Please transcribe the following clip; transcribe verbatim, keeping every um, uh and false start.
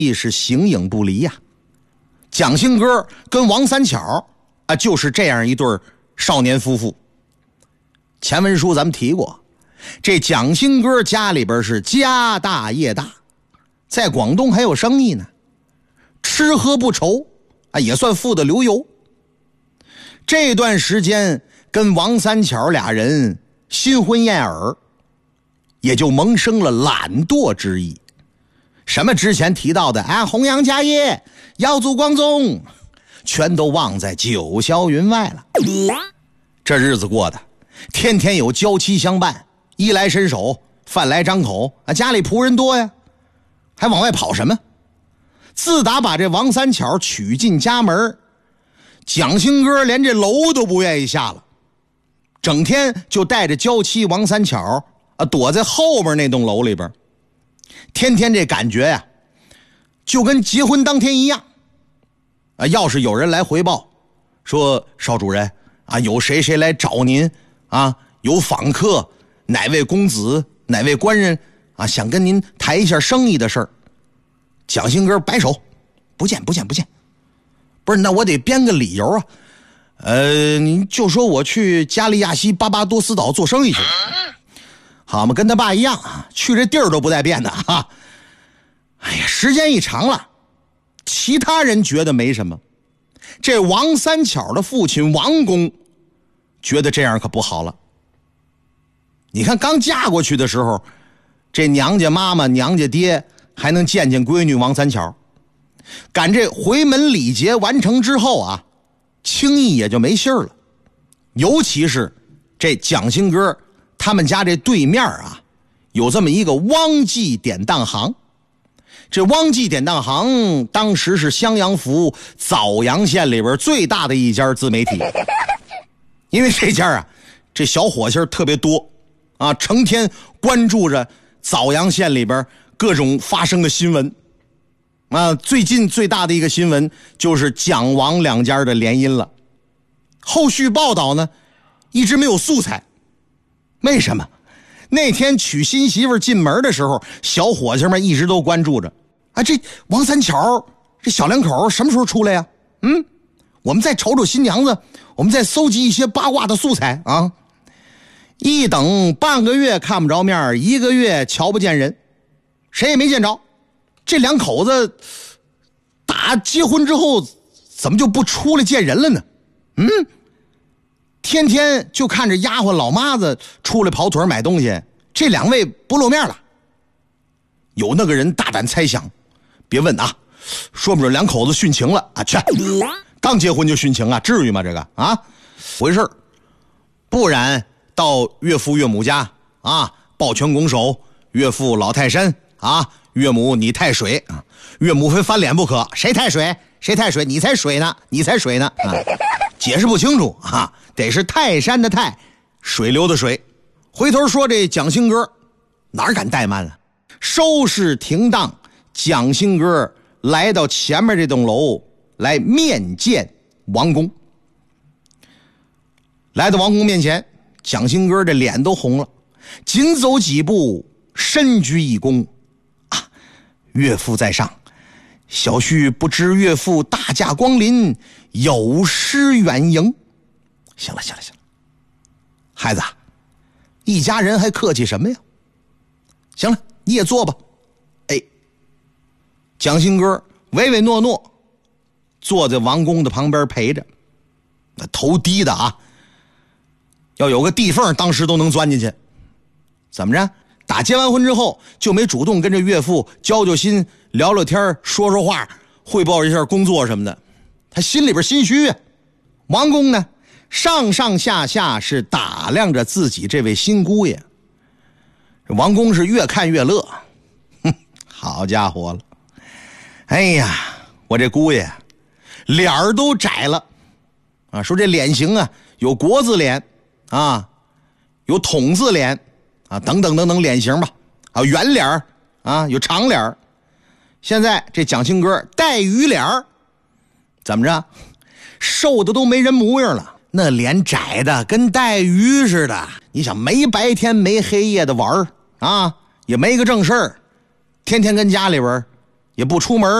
亦是形影不离呀、啊。蒋兴哥跟王三巧啊，就是这样一对少年夫妇。前文书咱们提过，这蒋兴哥家里边是家大业大，在广东还有生意呢，吃喝不愁啊，也算富得流油。这段时间跟王三巧俩人新婚燕尔，也就萌生了懒惰之意。什么之前提到的啊，弘扬家业，耀祖光宗，全都忘在九霄云外了。这日子过的天天有娇妻相伴，衣来伸手，饭来张口啊，家里仆人多呀，还往外跑什么？自打把这王三巧娶进家门，蒋兴哥连这楼都不愿意下了，整天就带着娇妻王三巧啊，躲在后边那栋楼里边，天天这感觉呀，就跟结婚当天一样啊。要是有人来回报说，邵主任啊，有谁谁来找您啊，有访客，哪位公子哪位官人啊，想跟您谈一下生意的事儿，蒋兴哥摆手，不见不见不见。不是，那我得编个理由啊。呃，你就说我去加利亚西巴巴多斯岛做生意去了。好嘛，跟他爸一样啊，去这地儿都不带变的哈。哎呀，时间一长了，其他人觉得没什么，这王三巧的父亲王公觉得这样可不好了。你看刚嫁过去的时候，这娘家妈妈娘家爹还能见见闺女王三巧，赶这回门礼节完成之后啊，轻易也就没信儿了。尤其是这蒋兴哥他们家这对面啊，有这么一个汪记典当行。这汪记典当行当时是襄阳府枣阳县里边最大的一家自媒体，因为这家啊，这小伙计特别多啊，成天关注着枣阳县里边各种发生的新闻啊。最近最大的一个新闻就是蒋王两家的联姻了，后续报道呢一直没有素材。为什么？那天娶新媳妇进门的时候，小伙计们一直都关注着啊，这王三巧这小两口什么时候出来呀？嗯，我们再瞅瞅新娘子，我们再搜集一些八卦的素材啊。一等半个月看不着面，一个月瞧不见人，谁也没见着。这两口子打结婚之后怎么就不出来见人了呢？嗯，天天就看着丫鬟老妈子出来跑腿买东西，这两位不露面了。有那个人大胆猜想，别问啊，说不准两口子殉情了啊！去，刚结婚就殉情啊？至于吗？这个啊，回事。不然到岳父岳母家啊，抱拳拱手，岳父老泰山啊，岳母你太水啊，岳母非翻脸不可，谁太水谁太水，你才水呢，你才水呢啊！解释不清楚啊，得是泰山的泰，水流的水。回头说这蒋兴哥哪敢怠慢了，收拾停当，蒋兴哥来到前面这栋楼来面见王公。来到王公面前，蒋兴哥这脸都红了，紧走几步，深鞠一躬啊，岳父在上，小婿不知岳父大驾光临，有失远迎。行了行了行了，孩子，一家人还客气什么呀？行了，你也坐吧。哎，蒋兴哥唯唯诺诺坐在王公的旁边陪着，那头低的啊，要有个地缝当时都能钻进去。怎么着，打结完婚之后就没主动跟着岳父交交心，聊聊天，说说话，汇报一下工作什么的，他心里边心虚啊。王公呢，上上下下是打量着自己这位新姑爷。王公是越看越乐，哼，好家伙了，哎呀，我这姑爷脸儿都窄了啊！说这脸型啊，有国字脸啊，有筒字脸啊，等等等等脸型吧，啊，圆脸啊，有长脸。现在这蒋兴哥带鱼脸，怎么着？瘦的都没人模样了，那脸窄的跟带鱼似的。你想，没白天没黑夜的玩啊，也没个正事儿，天天跟家里边也不出门